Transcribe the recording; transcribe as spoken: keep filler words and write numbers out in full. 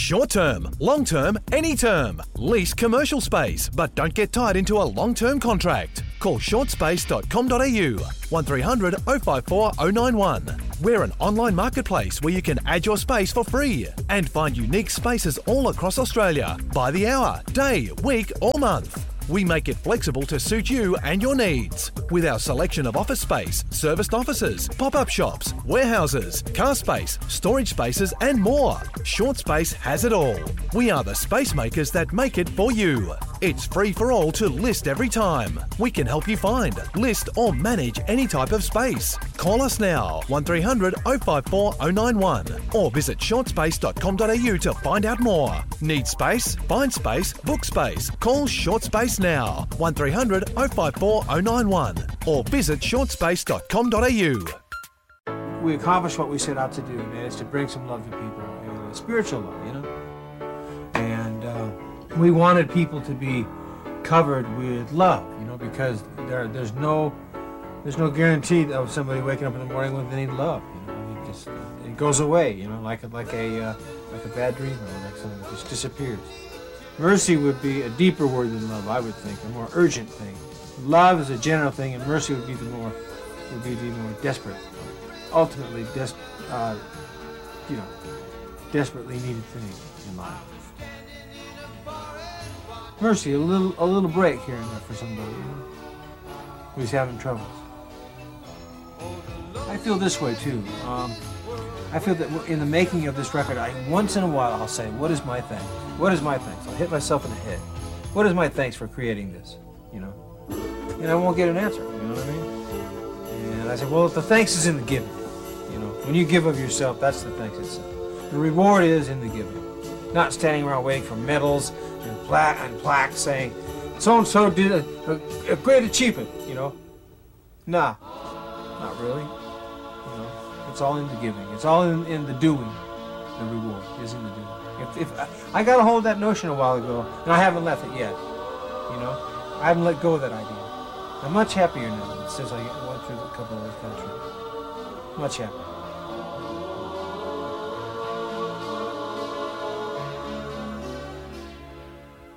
Short term, long term, any term. Lease commercial space, but don't get tied into a long-term contract. Call short space dot com dot a u, one three hundred oh five four oh nine one. We're an online marketplace where you can add your space for free and find unique spaces all across Australia by the hour, day, week or month. We make it flexible to suit you and your needs. With our selection of office space, serviced offices, pop-up shops, warehouses, car space, storage spaces and more. Short Space has it all. We are the space makers that make it for you. It's free for all to list every time. We can help you find, list or manage any type of space. Call us now, one three hundred oh five four oh nine one or visit short space dot com dot a u to find out more. Need space? Find space, book space. Call Short Space now, one three hundred oh five four oh nine one or visit short space dot com dot a u. We accomplished what we set out to do, man. It's to bring some love to people, you know, spiritual love, you know. And uh, we wanted people to be covered with love, you know, because there, there's no, there's no guarantee of somebody waking up in the morning when they need love. You know, it just it goes away, you know, like a, like a uh, like a bad dream, or like something that just disappears. Mercy would be a deeper word than love, I would think, a more urgent thing. Love is a general thing, and mercy would be the more would be the more desperate, ultimately, des- uh, you know, desperately needed thing in life. Mercy, a little a little break here and there for somebody, you know, who's having troubles. I feel this way too. Um, I feel that in the making of this record, I once in a while I'll say, "What is my thanks? What is my thanks?" I'll hit myself in the head. What is my thanks for creating this? You know, and I won't get an answer. You know what I mean? And I say, well, the thanks is in the giving. You know, when you give of yourself, that's the thanks itself. The reward is in the giving, not standing around waiting for medals and plaque and plaques saying, "So and so did a, a, a great achievement." You know, nah, not really. You know, it's all in the giving. It's all in, in the doing. The reward is in the doing. If, if I, I got a hold of that notion a while ago, and I haven't left it yet. You know, I haven't let go of that idea. I'm much happier now since I went through a couple of those countries. Much happier.